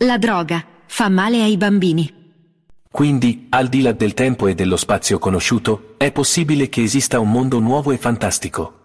La droga fa male ai bambini. Quindi, al di là del tempo e dello spazio conosciuto, è possibile che esista un mondo nuovo e fantastico.